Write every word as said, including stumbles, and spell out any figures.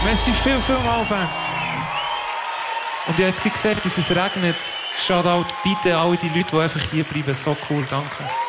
Merci viel, viel mal, Ben. Und ich habe jetzt gesagt, dass es regnet. Shoutout, bitte alle die Leute, die einfach hier bleiben. So cool, danke.